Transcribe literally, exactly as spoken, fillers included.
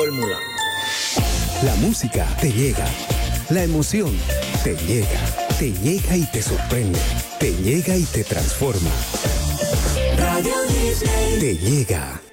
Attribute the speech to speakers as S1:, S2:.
S1: Fórmula.
S2: La música te llega, la emoción te llega, te llega y te sorprende, te llega y te transforma. Radio Disney te llega.